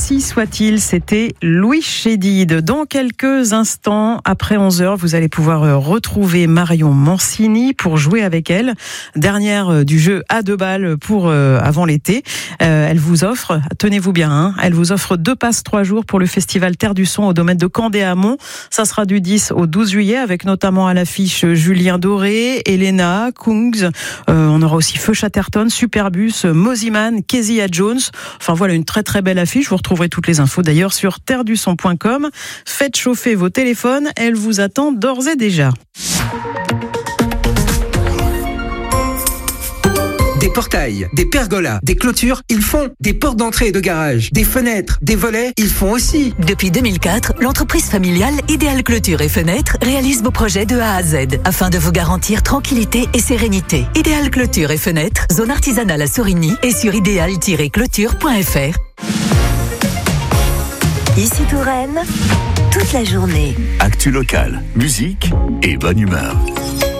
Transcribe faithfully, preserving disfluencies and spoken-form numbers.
Ainsi soit-il, c'était Louis Chédid. Dans quelques instants, après onze heures, vous allez pouvoir retrouver Marion Mancini pour jouer avec elle. Dernière du jeu à deux balles pour euh, avant l'été. Euh, elle vous offre, tenez-vous bien, hein, elle vous offre deux passes trois jours pour le festival Terre du Son au domaine de Candé-Amont. Ça sera du dix au douze juillet avec notamment à l'affiche Julien Doré, Elena, Kungs. Euh, on aura aussi Feu Chatterton, Superbus, Moziman, Kezia Jones. Enfin voilà, une très très belle affiche. Vous retrouverez toutes les infos d'ailleurs sur terre du son point com. Faites chauffer vos téléphones, elle vous attend d'ores et déjà. Des portails, des pergolas, des clôtures, ils font. Des portes d'entrée et de garage, des fenêtres, des volets, ils font aussi. Depuis deux mille quatre, l'entreprise familiale Idéal Clôture et Fenêtres réalise vos projets de A à Z afin de vous garantir tranquillité et sérénité. Idéal Clôture et Fenêtres, zone artisanale à Sorigny et sur idéal tiret clôture point f r. Ici Touraine, toute la journée. Actu locale, musique et bonne humeur.